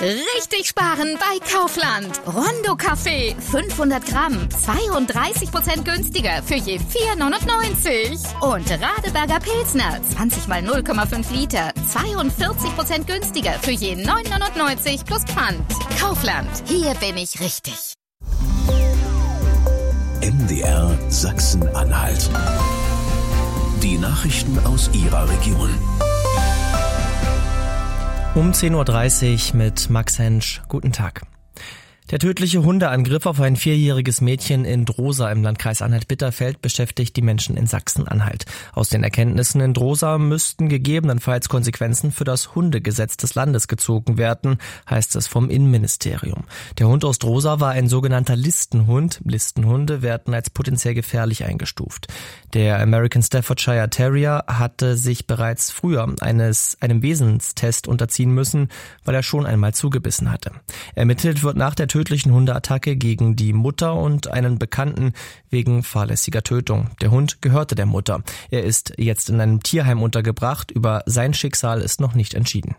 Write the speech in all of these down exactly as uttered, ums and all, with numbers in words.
Richtig sparen bei Kaufland. Rondo Kaffee, fünfhundert Gramm, zweiunddreißig Prozent günstiger für je vier neunundneunzig. Und Radeberger Pilsner, zwanzig mal null Komma fünf Liter, zweiundvierzig Prozent günstiger für je neun neunundneunzig plus Pfand. Kaufland, hier bin ich richtig. M D R Sachsen-Anhalt. Die Nachrichten aus Ihrer Region. Um zehn Uhr dreißig mit Max Hensch. Guten Tag. Der tödliche Hundeangriff auf ein vierjähriges Mädchen in Drosa im Landkreis Anhalt-Bitterfeld beschäftigt die Menschen in Sachsen-Anhalt. Aus den Erkenntnissen in Drosa müssten gegebenenfalls Konsequenzen für das Hundegesetz des Landes gezogen werden, heißt es vom Innenministerium. Der Hund aus Drosa war ein sogenannter Listenhund. Listenhunde werden als potenziell gefährlich eingestuft. Der American Staffordshire Terrier hatte sich bereits früher eines einem Wesenstest unterziehen müssen, weil er schon einmal zugebissen hatte. Ermittelt wird nach der tödlichen Hundeattacke gegen die Mutter und einen Bekannten wegen fahrlässiger Tötung. Der Hund gehörte der Mutter. Er ist jetzt in einem Tierheim untergebracht. Über sein Schicksal ist noch nicht entschieden.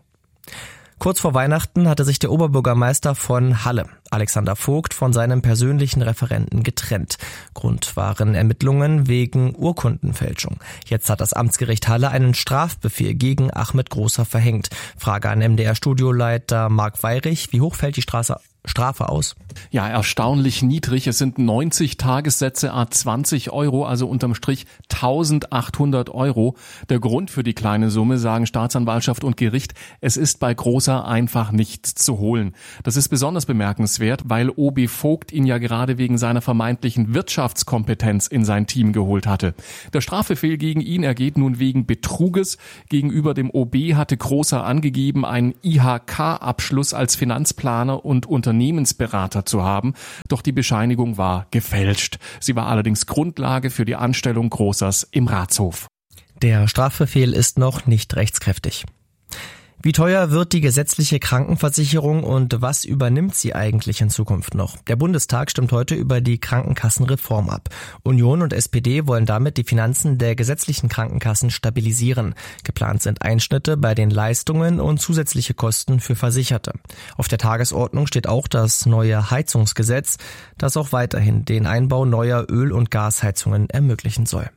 Kurz vor Weihnachten hatte sich der Oberbürgermeister von Halle, Alexander Vogt, von seinem persönlichen Referenten getrennt. Grund waren Ermittlungen wegen Urkundenfälschung. Jetzt hat das Amtsgericht Halle einen Strafbefehl gegen Ahmed Grosser verhängt. Frage an M D R-Studioleiter Marc Weyrich: Wie hoch fällt die Straße Strafe aus? Ja, erstaunlich niedrig. Es sind neunzig Tagessätze à zwanzig Euro, also unterm Strich eintausendachthundert Euro. Der Grund für die kleine Summe, sagen Staatsanwaltschaft und Gericht: Es ist bei Grosser einfach nichts zu holen. Das ist besonders bemerkenswert, weil O B Vogt ihn ja gerade wegen seiner vermeintlichen Wirtschaftskompetenz in sein Team geholt hatte. Der Strafbefehl gegen ihn ergeht nun wegen Betruges. Gegenüber dem O B hatte Grosser angegeben, einen I H K-Abschluss als Finanzplaner und Unternehmensberater zu haben, doch die Bescheinigung war gefälscht. Sie war allerdings Grundlage für die Anstellung Grossers im Ratshof. Der Strafbefehl ist noch nicht rechtskräftig. Wie teuer wird die gesetzliche Krankenversicherung und was übernimmt sie eigentlich in Zukunft noch? Der Bundestag stimmt heute über die Krankenkassenreform ab. Union und S P D wollen damit die Finanzen der gesetzlichen Krankenkassen stabilisieren. Geplant sind Einschnitte bei den Leistungen und zusätzliche Kosten für Versicherte. Auf der Tagesordnung steht auch das neue Heizungsgesetz, das auch weiterhin den Einbau neuer Öl- und Gasheizungen ermöglichen soll.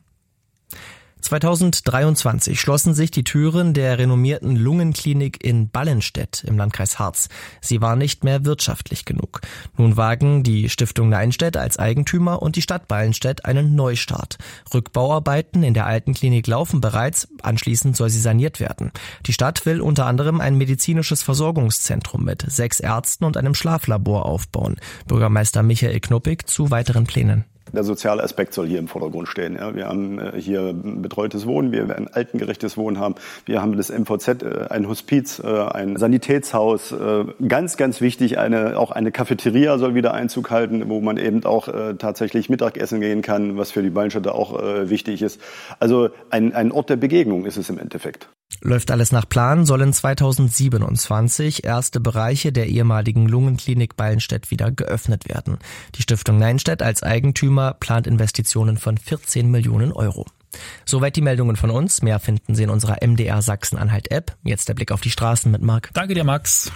zweitausenddreiundzwanzig schlossen sich die Türen der renommierten Lungenklinik in Ballenstedt im Landkreis Harz. Sie war nicht mehr wirtschaftlich genug. Nun wagen die Stiftung Neinstedt als Eigentümer und die Stadt Ballenstedt einen Neustart. Rückbauarbeiten in der alten Klinik laufen bereits, anschließend soll sie saniert werden. Die Stadt will unter anderem ein medizinisches Versorgungszentrum mit sechs Ärzten und einem Schlaflabor aufbauen. Bürgermeister Michael Knuppig zu weiteren Plänen. Der soziale Aspekt soll hier im Vordergrund stehen. Ja, wir haben hier betreutes Wohnen, wir werden altengerechtes Wohnen haben. Wir haben das M V Z, ein Hospiz, ein Sanitätshaus. Ganz, ganz wichtig, eine, auch eine Cafeteria soll wieder Einzug halten, wo man eben auch tatsächlich Mittagessen gehen kann, was für die Ballenstädter auch wichtig ist. Also ein, ein Ort der Begegnung ist es im Endeffekt. Läuft alles nach Plan, sollen zweitausendsiebenundzwanzig erste Bereiche der ehemaligen Lungenklinik Ballenstedt wieder geöffnet werden. Die Stiftung Neinstedt als Eigentümer plant Investitionen von vierzehn Millionen Euro. Soweit die Meldungen von uns. Mehr finden Sie in unserer M D R Sachsen-Anhalt-App. Jetzt der Blick auf die Straßen mit Marc. Danke dir, Max.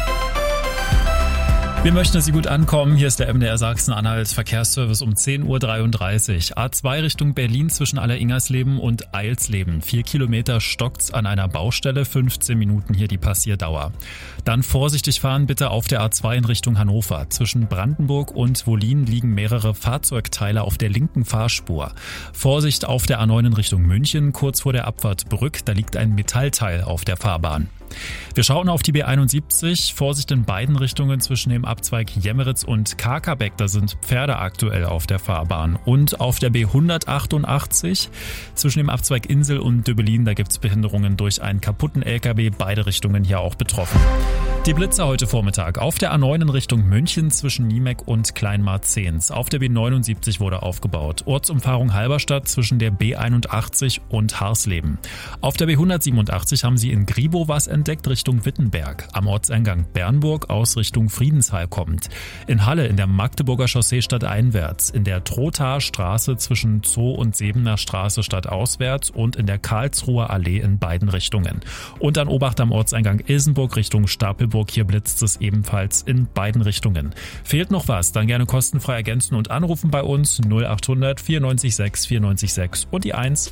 Wir möchten, dass Sie gut ankommen. Hier ist der M D R Sachsen-Anhalt Verkehrsservice um zehn Uhr dreiunddreißig. A zwei Richtung Berlin zwischen Alleringers-Leben und Eilsleben. Vier Kilometer stockt's an einer Baustelle, fünfzehn Minuten hier die Passierdauer. Dann vorsichtig fahren bitte auf der A zwei in Richtung Hannover. Zwischen Brandenburg und Wollin liegen mehrere Fahrzeugteile auf der linken Fahrspur. Vorsicht auf der A neun in Richtung München, kurz vor der Abfahrt Brück. Da liegt ein Metallteil auf der Fahrbahn. Wir schauen auf die B einundsiebzig. Vorsicht in beiden Richtungen zwischen dem Abzweig Jemmeritz und Karkabeck. Da sind Pferde aktuell auf der Fahrbahn. Und auf der B hundertachtundachtzig zwischen dem Abzweig Insel und Döbelin. Da gibt's Behinderungen durch einen kaputten L K W. Beide Richtungen hier auch betroffen. Die Blitzer heute Vormittag. Auf der A neun in Richtung München zwischen Niemek und Kleinmarzehns. Auf der B neunundsiebzig wurde aufgebaut. Ortsumfahrung Halberstadt zwischen der B einundachtzig und Harsleben. Auf der B hundertsiebenundachtzig haben sie in Gribow was entdeckt Richtung Wittenberg. Am Ortseingang Bernburg aus Richtung Friedenshall kommt. In Halle in der Magdeburger Chaussee stadteinwärts. In der Trothaer Straße zwischen Zoo und Sebener Straße stadtauswärts und in der Karlsruher Allee in beiden Richtungen. Und an Obacht am Ortseingang Ilsenburg Richtung Stapelburg Magdeburg. Hier blitzt es ebenfalls in beiden Richtungen. Fehlt noch was? Dann gerne kostenfrei ergänzen und anrufen bei uns null acht hundert vierundneunzig sechs vierundneunzig sechs und die eins.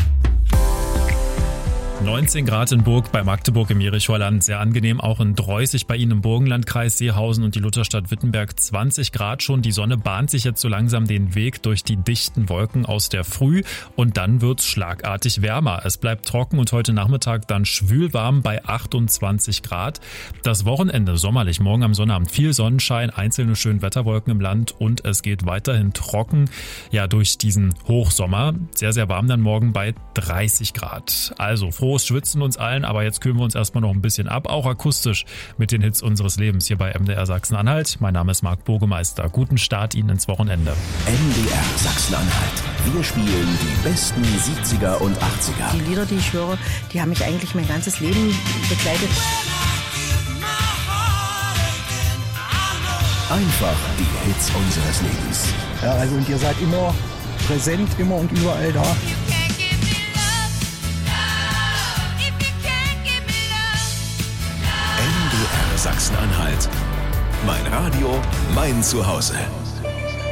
neunzehn Grad in Burg bei Magdeburg im Jericholand. Sehr angenehm auch in Dreußig bei Ihnen im Burgenlandkreis, Seehausen und die Lutherstadt Wittenberg. zwanzig Grad schon. Die Sonne bahnt sich jetzt so langsam den Weg durch die dichten Wolken aus der Früh und dann wird's schlagartig wärmer. Es bleibt trocken und heute Nachmittag dann schwülwarm bei achtundzwanzig Grad. Das Wochenende sommerlich. Morgen am Sonnabend viel Sonnenschein, einzelne Schönwetterwolken im Land und es geht weiterhin trocken. Ja, durch diesen Hochsommer. Sehr, sehr warm dann morgen bei dreißig Grad. Also frohes Schwitzen uns allen, aber jetzt kühlen wir uns erstmal noch ein bisschen ab, auch akustisch mit den Hits unseres Lebens hier bei M D R Sachsen-Anhalt. Mein Name ist Marc Burgemeister. Guten Start Ihnen ins Wochenende. M D R Sachsen-Anhalt. Wir spielen die besten siebziger und achtziger. Die Lieder, die ich höre, die haben mich eigentlich mein ganzes Leben begleitet. Einfach die Hits unseres Lebens. Ja, also und ihr seid immer präsent, immer und überall da. M D R Sachsen-Anhalt. Mein Radio, mein Zuhause.